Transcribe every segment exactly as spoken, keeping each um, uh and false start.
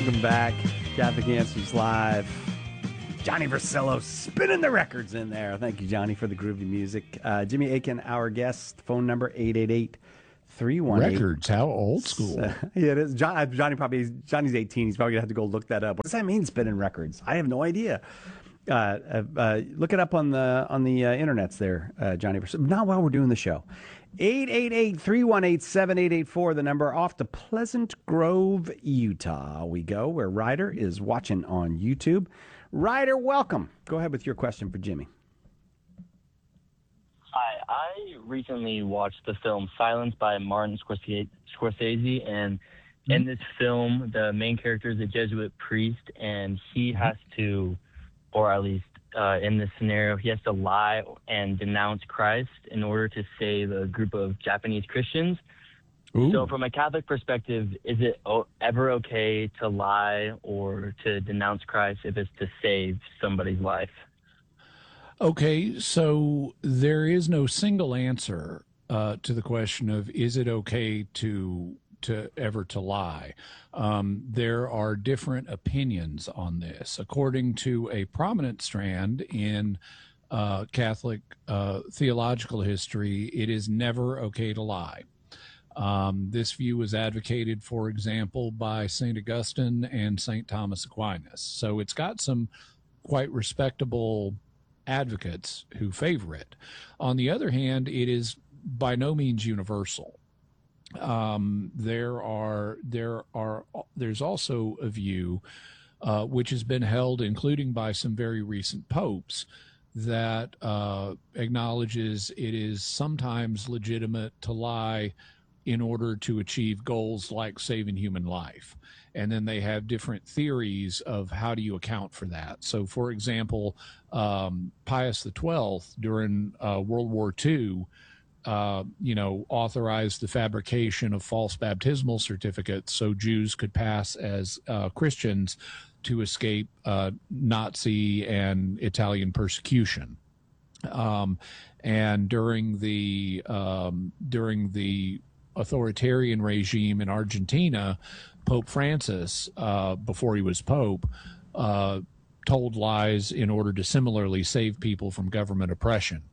Welcome back. Catholic Answers Live. Johnny Versillo spinning the records in there. Thank you, Johnny, for the groovy music. Uh, Jimmy Akin, our guest. Phone number eight eight eight, three one eight. Records, how old school. Uh, yeah, it is. John, Johnny probably, Johnny's eighteen. He's probably going to have to go look that up. What does that mean, spinning records? I have no idea. Uh, uh, uh, look it up on the on the uh, internets there, uh, Johnny Versillo. Not while we're doing the show. eight eight eight, three one eight, seven eight eight four, the number. Off to Pleasant Grove, Utah we go, where Ryder is watching on YouTube. Ryder, welcome. Go ahead with your question for Jimmy. Hi, I recently watched the film Silence by Martin Scorsese, and mm-hmm. in this film, the main character is a Jesuit priest, and he has to, or at least Uh, in this scenario, he has to lie and denounce Christ in order to save a group of Japanese Christians. Ooh. So from a Catholic perspective, is it o- ever okay to lie or to denounce Christ if it's to save somebody's life? Okay, so there is no single answer uh, to the question of is it okay to to ever to lie. Um, there are different opinions on this. According to a prominent strand in uh, Catholic uh, theological history, it is never okay to lie. Um, this view was advocated, for example, by Saint Augustine and Saint Thomas Aquinas. So it's got some quite respectable advocates who favor it. On the other hand, it is by no means universal. Um, there are there are there's also a view uh, which has been held, including by some very recent popes, that uh, acknowledges it is sometimes legitimate to lie in order to achieve goals like saving human life. And then they have different theories of how do you account for that. So, for example, um, Pius the twelfth during uh, World War Two, Uh, you know, authorized the fabrication of false baptismal certificates so Jews could pass as uh, Christians to escape uh, Nazi and Italian persecution. Um, and during the um, during the authoritarian regime in Argentina, Pope Francis, uh, before he was Pope, uh, told lies in order to similarly save people from government oppression.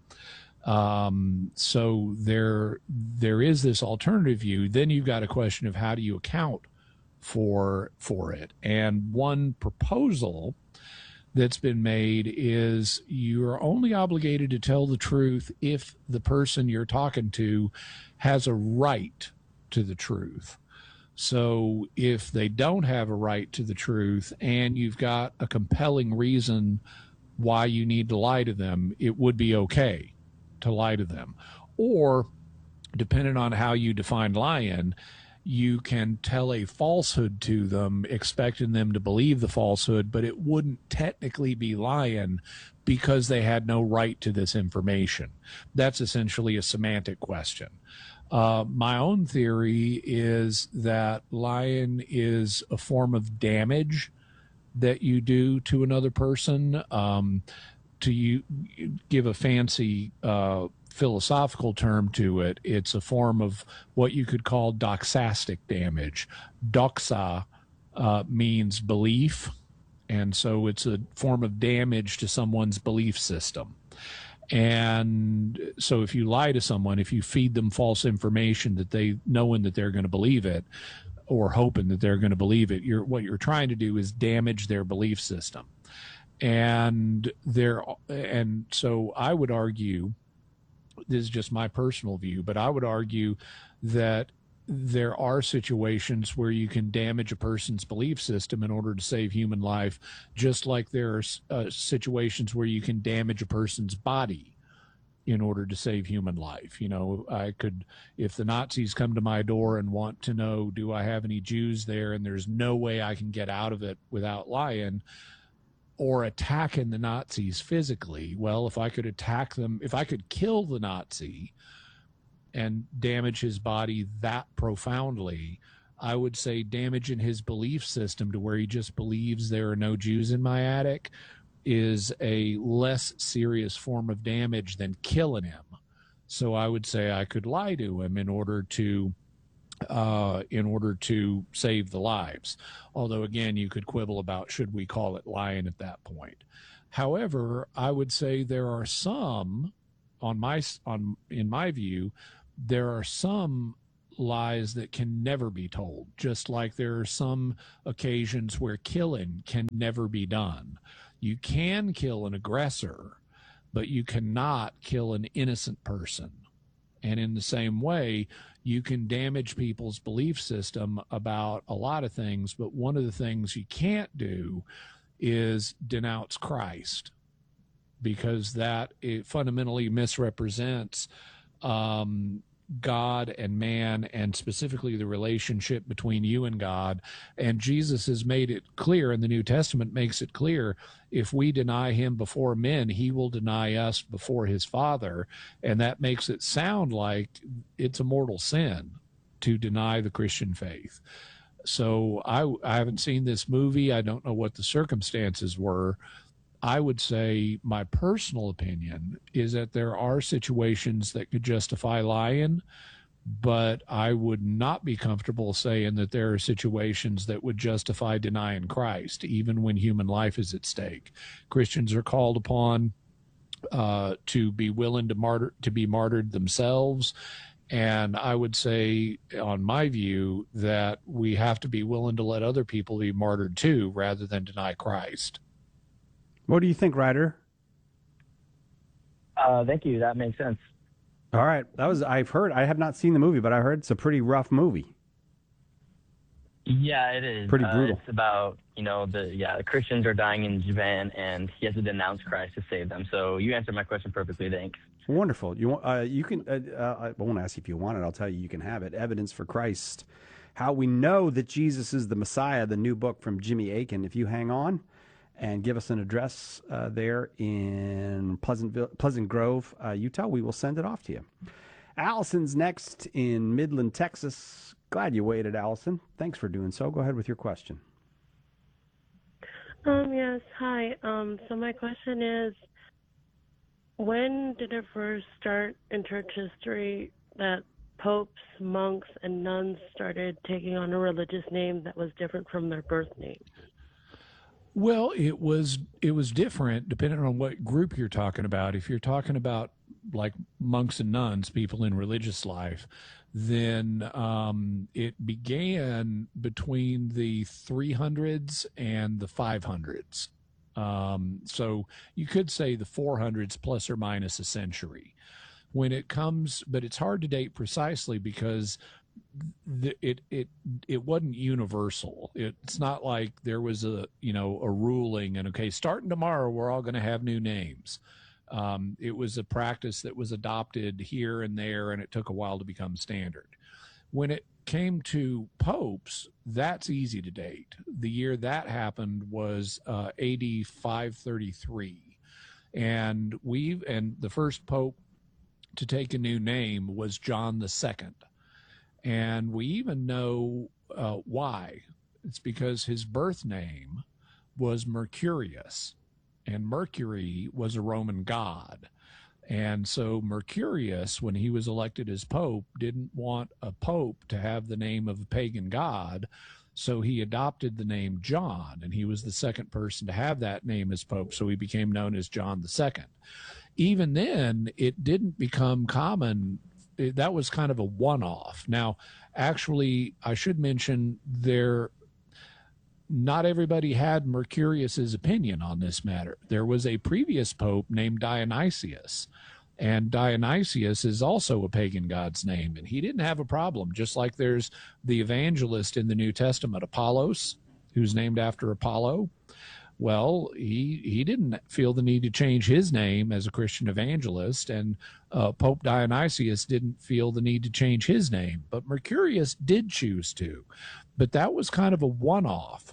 Um, so there, there is this alternative view. Then you've got a question of how do you account for, for it? And one proposal that's been made is you're only obligated to tell the truth if the person you're talking to has a right to the truth. So if they don't have a right to the truth and you've got a compelling reason why you need to lie to them, it would be okay to lie to them. Or, depending on how you define lying, you can tell a falsehood to them, expecting them to believe the falsehood, but it wouldn't technically be lying because they had no right to this information. That's essentially a semantic question. Uh, my own theory is that lying is a form of damage that you do to another person. Um, to you give a fancy uh, philosophical term to it, it's a form of what you could call doxastic damage. Doxa uh, means belief, and so it's a form of damage to someone's belief system. And so if you lie to someone, if you feed them false information that they knowing that they're going to believe it or hoping that they're going to believe it, you're, what you're trying to do is damage their belief system. And there, and so I would argue, this is just my personal view, but I would argue that there are situations where you can damage a person's belief system in order to save human life, just like there are uh, situations where you can damage a person's body in order to save human life. You know, I could, if the Nazis come to my door and want to know, do I have any Jews there, and there's no way I can get out of it without lying, or attacking the Nazis physically. Well, if I could attack them, if I could kill the Nazi and damage his body that profoundly, I would say damaging his belief system to where he just believes there are no Jews in my attic is a less serious form of damage than killing him. So I would say I could lie to him in order to uh, in order to save the lives. Although, again, you could quibble about should we call it lying at that point. However, I would say there are some, on my on in my view, there are some lies that can never be told, just like there are some occasions where killing can never be done. You can kill an aggressor, but you cannot kill an innocent person. And in the same way, you can damage people's belief system about a lot of things, but one of the things you can't do is denounce Christ, because that it fundamentally misrepresents um, God and man, and specifically the relationship between you and God. And Jesus has made it clear, and the New Testament makes it clear, if we deny him before men, he will deny us before his Father. And that makes it sound like it's a mortal sin to deny the Christian faith. So I, I haven't seen this movie. I don't know what the circumstances were. I would say my personal opinion is that there are situations that could justify lying, but I would not be comfortable saying that there are situations that would justify denying Christ, even when human life is at stake. Christians are called upon uh, to be willing to martyr, to be martyred themselves. And I would say, on my view, that we have to be willing to let other people be martyred too, rather than deny Christ. What do you think, Ryder? Uh, thank you. That makes sense. All right. That was, I've heard, I have not seen the movie, but I heard it's a pretty rough movie. Yeah, it is. Pretty Uh, brutal. it's about, you know, the, yeah, the Christians are dying in Japan, and he has to denounce Christ to save them. So you answered my question perfectly. Thanks. Wonderful. You want, uh, you can, uh, uh, I won't ask you if you want it. I'll tell you, you can have it. Evidence for Christ. How we know that Jesus is the Messiah, the new book from Jimmy Akin. If you hang on and give us an address uh, there in Pleasantville, Pleasant Grove, uh, Utah, we will send it off to you. Allison's next in Midland, Texas. Glad you waited, Allison. Thanks for doing so. Go ahead with your question. Um, yes, hi. Um, so my question is, when did it first start in church history that popes, monks, and nuns started taking on a religious name that was different from their birth name? Well, it was it was different depending on what group you're talking about. If you're talking about like monks and nuns, people in religious life, then um, it began between the three hundreds and the five hundreds. Um, so you could say the four hundreds plus or minus a century. When it comes, but it's hard to date precisely because the, it it it wasn't universal. It's not like there was a you know a ruling and okay, starting tomorrow we're all going to have new names. Um, it was a practice that was adopted here and there, and it took a while to become standard. When it came to popes, that's easy to date. The year that happened was uh, A D five thirty-three, and we and the first pope to take a new name was John the Second. And we even know uh, why. It's because his birth name was Mercurius, and Mercury was a Roman god. And so Mercurius, when he was elected as pope, didn't want a pope to have the name of a pagan god, so he adopted the name John, and he was the second person to have that name as pope, so he became known as John the Second. Even then, it didn't become common. That was kind of a one-off. Now, actually, I should mention there, not everybody had Mercurius's opinion on this matter. There was a previous pope named Dionysius, and Dionysius is also a pagan god's name, and he didn't have a problem, just like there's the evangelist in the New Testament, Apollos, who's named after Apollo. Well, he he didn't feel the need to change his name as a Christian evangelist, and uh, Pope Dionysius didn't feel the need to change his name, but Mercurius did choose to. But that was kind of a one-off,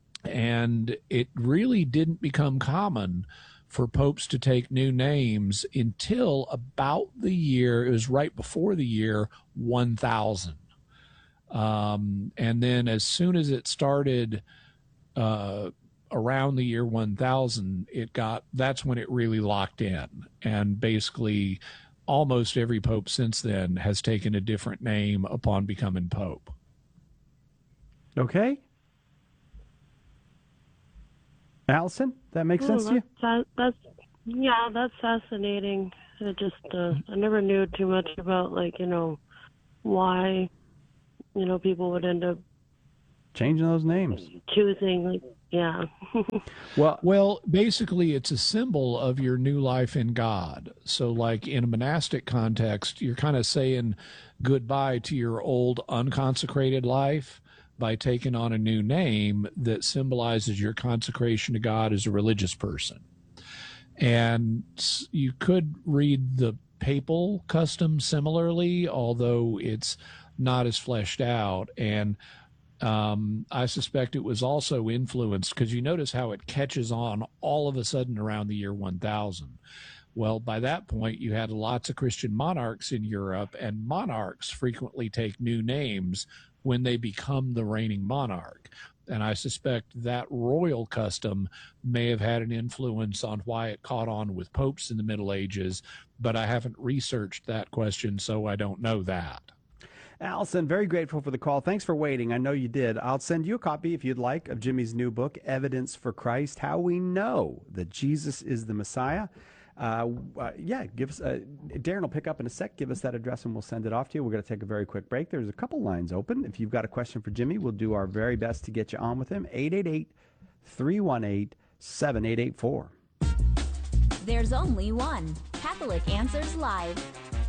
and it really didn't become common for popes to take new names until about the year, it was right before the year one thousand. Um, and then as soon as it started uh, around the year one thousand, it got, that's when it really locked in. And basically almost every pope since then has taken a different name upon becoming pope. Okay. Allison, that makes sense Oh, to you? that's, that's yeah, that's fascinating. I just uh, I never knew too much about, like, you know, why, you know, people would end up Changing those names. choosing, like, yeah. Well, Well, basically, it's a symbol of your new life in God. So, like in a monastic context, you're kind of saying goodbye to your old unconsecrated life by taking on a new name that symbolizes your consecration to God as a religious person. And you could read the papal custom similarly, although it's not as fleshed out. And um, I suspect it was also influenced, because you notice how it catches on all of a sudden around the year one thousand. Well, by that point, you had lots of Christian monarchs in Europe, and monarchs frequently take new names when they become the reigning monarch. And I suspect that royal custom may have had an influence on why it caught on with popes in the Middle Ages, but I haven't researched that question, so I don't know that. Allison, very grateful for the call. Thanks for waiting. I know you did. I'll send you a copy, if you'd like, of Jimmy's new book, Evidence for Christ, How We Know That Jesus is the Messiah. Uh, uh, yeah, give us. Uh, Darren will pick up in a sec. Give us that address, and we'll send it off to you. We're going to take a very quick break. There's a couple lines open. If you've got a question for Jimmy, we'll do our very best to get you on with him. eight eight eight, three one eight, seven eight eight four. There's only one Catholic Answers Live.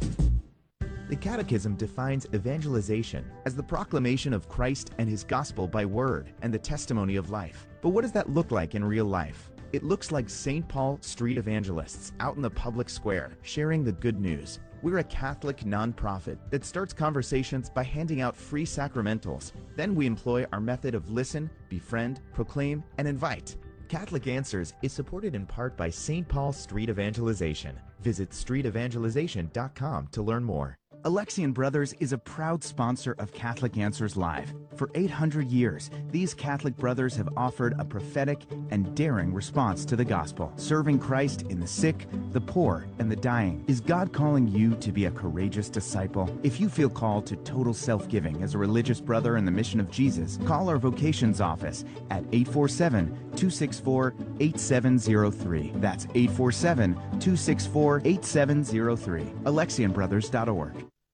The Catechism defines evangelization as the proclamation of Christ and his gospel by word and the testimony of life. But what does that look like in real life? It looks like Saint Paul street evangelists out in the public square sharing the good news. We're a Catholic nonprofit that starts conversations by handing out free sacramentals. Then we employ our method of listen, befriend, proclaim, and invite. Catholic Answers is supported in part by Saint Paul Street Evangelization. Visit street evangelization dot com to learn more. Alexian Brothers is a proud sponsor of Catholic Answers Live. For eight hundred years, these Catholic brothers have offered a prophetic and daring response to the gospel, serving Christ in the sick, the poor, and the dying. Is God calling you to be a courageous disciple? If you feel called to total self-giving as a religious brother in the mission of Jesus, call our vocations office at eight four seven, two six four, eight seven zero three. That's eight four seven, two six four, eight seven zero three. Alexian Brothers dot org.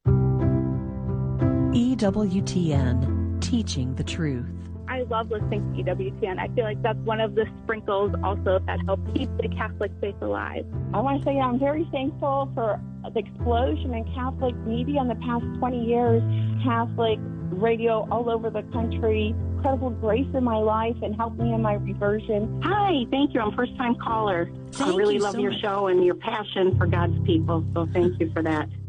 E W T N, teaching the truth. I love listening to E W T N. I feel like that's one of the sprinkles also that help keep the Catholic faith alive. I want to say I'm very thankful for the explosion in Catholic media in the past twenty years. Catholic radio all over the country, incredible grace in my life and helped me in my reversion. Hi, thank you. I'm a first-time caller. Thank I really you love so your much. show and your passion for God's people, so thank you for that.